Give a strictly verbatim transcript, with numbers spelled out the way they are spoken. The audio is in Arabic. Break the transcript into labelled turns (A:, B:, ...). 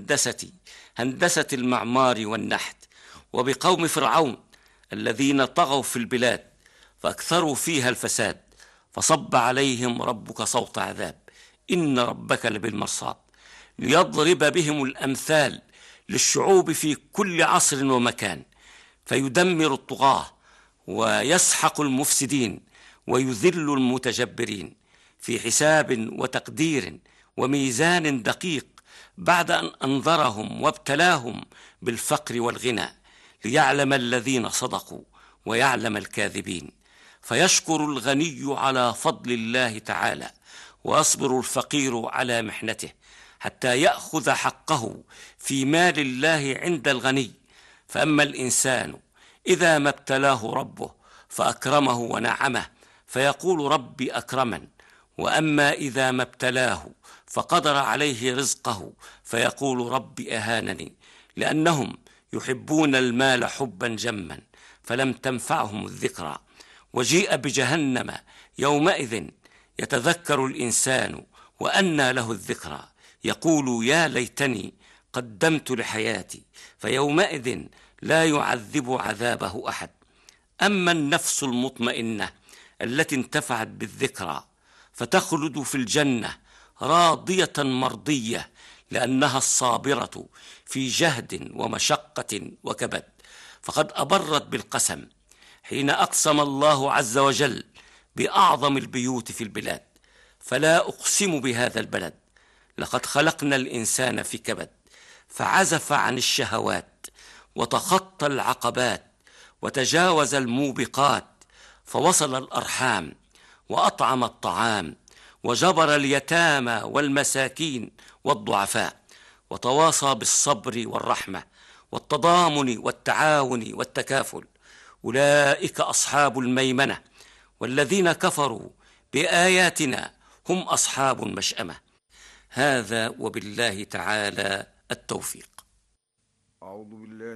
A: الهندسة هندسة المعمار والنحت، وبقوم فرعون الذين طغوا في البلاد فأكثروا فيها الفساد، فصب عليهم ربك صوت عذاب إن ربك لبالمرصاد، ليضرب بهم الأمثال للشعوب في كل عصر ومكان، فيدمر الطغاة ويسحق المفسدين ويذل المتجبرين، في حساب وتقدير وميزان دقيق، بعد أن أنذرهم وابتلاهم بالفقر والغنى، ليعلم الذين صدقوا ويعلم الكاذبين، فيشكر الغني على فضل الله تعالى، ويصبر الفقير على محنته، حتى يأخذ حقه في مال الله عند الغني. فأما الإنسان إذا ما ابتلاه ربه فأكرمه ونعمه فيقول ربي أكرمن، وأما إذا ما ابتلاه فقدر عليه رزقه فيقول ربي أهانني، لأنهم يحبون المال حبا جما فلم تنفعهم الذكرى. وجيء بجهنم يومئذ يتذكر الإنسان وأنى له الذكرى، يقول يا ليتني قدمت لحياتي، فيومئذ لا يعذب عذابه أحد. أما النفس المطمئنة التي انتفعت بالذكرى فتخلد في الجنة راضية مرضية، لأنها الصابرة في جهد ومشقة وكبد، فقد أبرت بالقسم حين أقسم الله عز وجل بأعظم البيوت في البلاد، فلا أقسم بهذا البلد، لقد خلقنا الإنسان في كبد، فعزف عن الشهوات وتخطى العقبات وتجاوز الموبقات، فوصل الأرحام وأطعم الطعام وجبر اليتامى والمساكين والضعفاء، وتواصى بالصبر والرحمة والتضامن والتعاون والتكافل. أولئك أصحاب الميمنة، والذين كفروا بآياتنا هم أصحاب المشأمة. هذا وبالله تعالى التوفيق.
B: أعوذ بالله